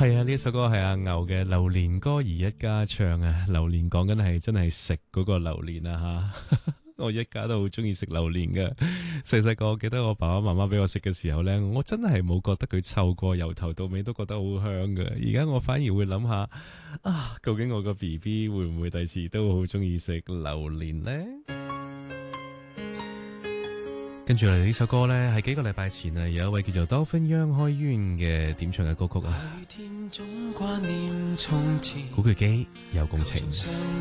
係啊，呢首歌係阿牛嘅榴蓮歌而一家唱啊，榴蓮講緊係真係食嗰個榴蓮啊吓。我一家都好中意食榴蓮嘅，細細個我記得我爸爸媽媽俾我食嘅時候呢，我真係冇覺得佢臭過，由頭到尾都覺得好香嘅。而家我反而會諗下啊，究竟我個 BB 會唔會第時都好中意食榴蓮呢？跟住嚟呢首歌呢，係幾個禮拜前啊，有一位叫做 Dolphin 楊開淵嘅點唱嘅歌曲啊，古巨基有共情。